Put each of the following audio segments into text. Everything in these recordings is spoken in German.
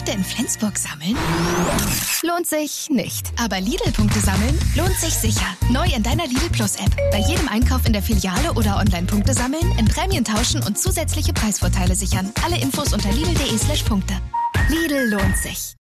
Punkte in Flensburg sammeln? Lohnt sich nicht. Aber Lidl-Punkte sammeln lohnt sich sicher. Neu in deiner Lidl Plus-App. Bei jedem Einkauf in der Filiale oder online Punkte sammeln, in Prämien tauschen und zusätzliche Preisvorteile sichern. Alle Infos unter lidl.de/Punkte. Lidl lohnt sich.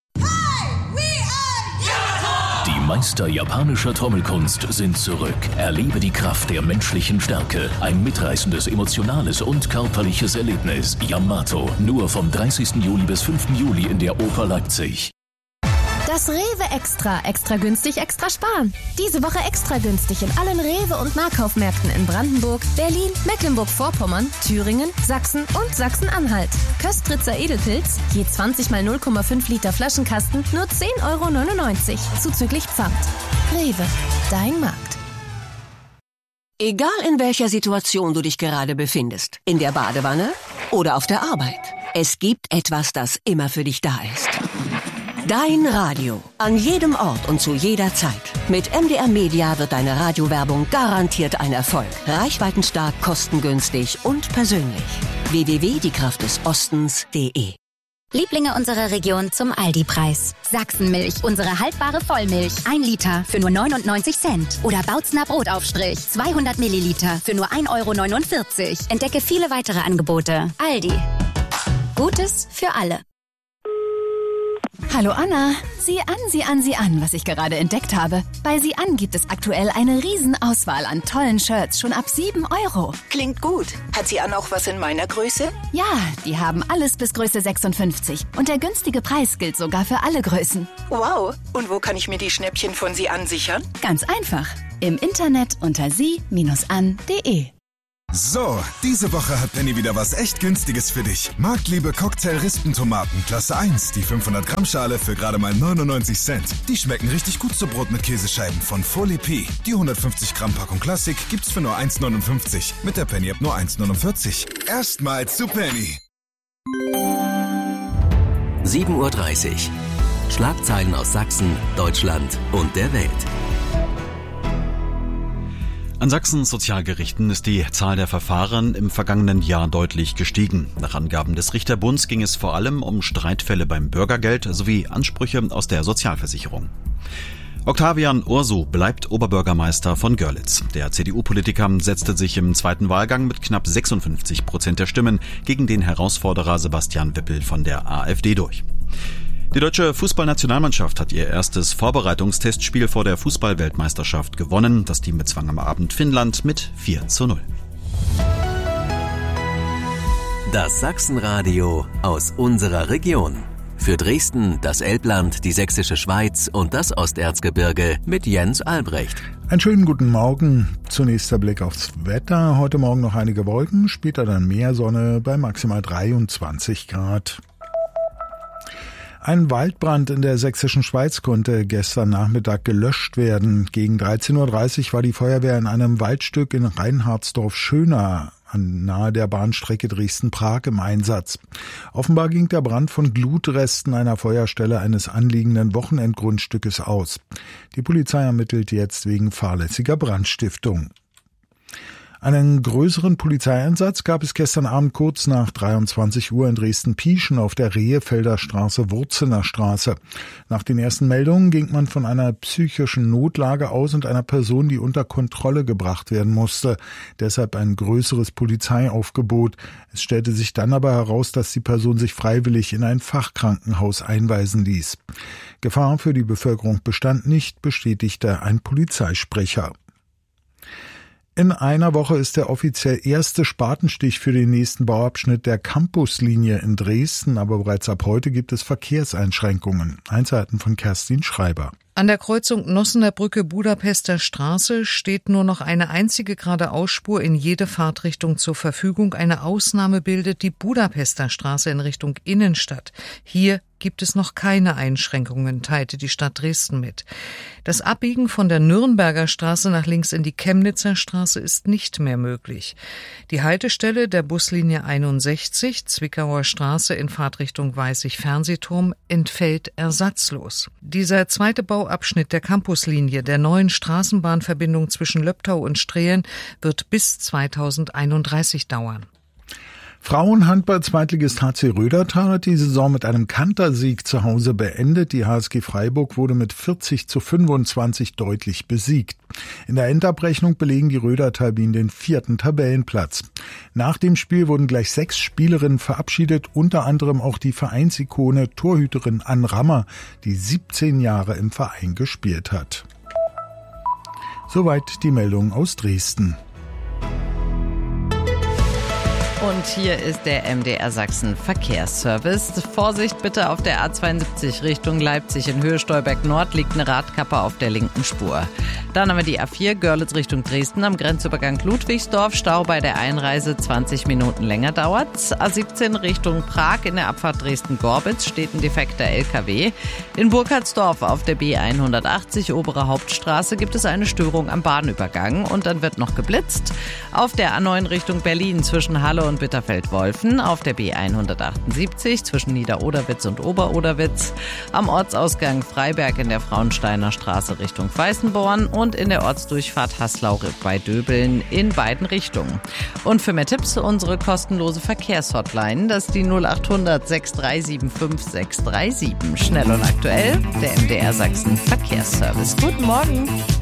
Die Meister japanischer Trommelkunst sind zurück. Erlebe die Kraft der menschlichen Stärke. Ein mitreißendes, emotionales und körperliches Erlebnis. Yamato. Nur vom 30. Juli bis 5. Juli in der Oper Leipzig. Das Rewe Extra. Extra günstig, extra sparen. Diese Woche extra günstig in allen Rewe- und Nahkaufmärkten in Brandenburg, Berlin, Mecklenburg-Vorpommern, Thüringen, Sachsen und Sachsen-Anhalt. Köstritzer Edelpilz, je 20 mal 0,5 Liter Flaschenkasten, nur 10,99 €, zuzüglich Pfand. Rewe, dein Markt. Egal in welcher Situation du dich gerade befindest, in der Badewanne oder auf der Arbeit, es gibt etwas, das immer für dich da ist. Dein Radio. An jedem Ort und zu jeder Zeit. Mit MDR Media wird deine Radiowerbung garantiert ein Erfolg. Reichweitenstark, kostengünstig und persönlich. www.diekraftdesostens.de. Lieblinge unserer Region zum Aldi-Preis. Sachsenmilch, unsere haltbare Vollmilch. 1 Liter für nur 99 Cent. Oder Bautzner Brotaufstrich, 200 Milliliter für nur 1,49 €. Entdecke viele weitere Angebote. Aldi. Gutes für alle. Hallo Anna, sieh an, was ich gerade entdeckt habe. Bei Sieh an gibt es aktuell eine Riesenauswahl an tollen Shirts, schon ab 7 €. Klingt gut. Hat Sieh an auch was in meiner Größe? Ja, die haben alles bis Größe 56. Und der günstige Preis gilt sogar für alle Größen. Wow. Und wo kann ich mir die Schnäppchen von Sieh an sichern? Ganz einfach. Im Internet unter sie-an.de. So, diese Woche hat Penny wieder was echt Günstiges für dich. Marktliebe Cocktail-Rispentomaten, Klasse 1, die 500 Gramm Schale für gerade mal 99 Cent. Die schmecken richtig gut zu Brot mit Käsescheiben von Folie P. Die 150 Gramm Packung Klassik gibt's für nur 1,59. Mit der Penny-App nur 1,49. Erstmals zu Penny. 7:30 Uhr. Schlagzeilen aus Sachsen, Deutschland und der Welt. An Sachsens Sozialgerichten ist die Zahl der Verfahren im vergangenen Jahr deutlich gestiegen. Nach Angaben des Richterbunds ging es vor allem um Streitfälle beim Bürgergeld sowie Ansprüche aus der Sozialversicherung. Octavian Ursu bleibt Oberbürgermeister von Görlitz. Der CDU-Politiker setzte sich im zweiten Wahlgang mit knapp 56% der Stimmen gegen den Herausforderer Sebastian Wippel von der AfD durch. Die deutsche Fußballnationalmannschaft hat ihr erstes Vorbereitungstestspiel vor der Fußball-Weltmeisterschaft gewonnen. Das Team bezwang am Abend Finnland mit 4:0. Das Sachsenradio aus unserer Region. Für Dresden, das Elbland, die Sächsische Schweiz und das Osterzgebirge mit Jens Albrecht. Einen schönen guten Morgen. Zunächst der Blick aufs Wetter. Heute Morgen noch einige Wolken, später dann mehr Sonne bei maximal 23 Grad. Ein Waldbrand in der Sächsischen Schweiz konnte gestern Nachmittag gelöscht werden. Gegen 13:30 Uhr war die Feuerwehr in einem Waldstück in Reinhardsdorf-Schöna nahe der Bahnstrecke Dresden-Prag im Einsatz. Offenbar ging der Brand von Glutresten einer Feuerstelle eines anliegenden Wochenendgrundstückes aus. Die Polizei ermittelt jetzt wegen fahrlässiger Brandstiftung. Einen größeren Polizeieinsatz gab es gestern Abend kurz nach 23 Uhr in Dresden-Pieschen auf der Rehefelder Straße, Wurzener Straße. Nach den ersten Meldungen ging man von einer psychischen Notlage aus und einer Person, die unter Kontrolle gebracht werden musste. Deshalb ein größeres Polizeiaufgebot. Es stellte sich dann aber heraus, dass die Person sich freiwillig in ein Fachkrankenhaus einweisen ließ. Gefahr für die Bevölkerung bestand nicht, bestätigte ein Polizeisprecher. In einer Woche ist der offiziell erste Spatenstich für den nächsten Bauabschnitt der Campuslinie in Dresden, aber bereits ab heute gibt es Verkehrseinschränkungen. Einzelheiten von Kerstin Schreiber. An der Kreuzung Nossener Brücke Budapester Straße steht nur noch eine einzige Geradeausspur in jede Fahrtrichtung zur Verfügung. Eine Ausnahme bildet die Budapester Straße in Richtung Innenstadt. Hier gibt es noch keine Einschränkungen, teilte die Stadt Dresden mit. Das Abbiegen von der Nürnberger Straße nach links in die Chemnitzer Straße ist nicht mehr möglich. Die Haltestelle der Buslinie 61, Zwickauer Straße in Fahrtrichtung Weißig-Fernsehturm, entfällt ersatzlos. Dieser zweite Bauabschnitt der Campuslinie der neuen Straßenbahnverbindung zwischen Löbtau und Strehlen wird bis 2031 dauern. Frauenhandball-Zweitligist HC Rödertal hat die Saison mit einem Kantersieg zu Hause beendet. Die HSG Freiburg wurde mit 40:25 deutlich besiegt. In der Endabrechnung belegen die Rödertal-Bienen den 4. Tabellenplatz. Nach dem Spiel wurden gleich 6 Spielerinnen verabschiedet, unter anderem auch die Vereinsikone Torhüterin Ann Rammer, die 17 Jahre im Verein gespielt hat. Soweit die Meldung aus Dresden. Und hier ist der MDR Sachsen Verkehrsservice. Vorsicht bitte auf der A72 Richtung Leipzig. In Höhe Stolberg Nord liegt eine Radkappe auf der linken Spur. Dann haben wir die A4 Görlitz Richtung Dresden am Grenzübergang Ludwigsdorf. Stau bei der Einreise, 20 Minuten länger dauert's. A17 Richtung Prag in der Abfahrt Dresden-Gorbitz steht ein defekter LKW. In Burkhardsdorf auf der B180 Obere Hauptstraße gibt es eine Störung am Bahnübergang und dann wird noch geblitzt. Auf der A9 Richtung Berlin zwischen Halle und Bitterfeld-Wolfen, auf der B178 zwischen Niederoderwitz und Oberoderwitz, am Ortsausgang Freiberg in der Frauensteiner Straße Richtung Weißenborn und in der Ortsdurchfahrt Haslau bei Döbeln in beiden Richtungen. Und für mehr Tipps unsere kostenlose Verkehrshotline, das ist die 0800 6375 637. Schnell und aktuell, der MDR Sachsen Verkehrsservice. Guten Morgen.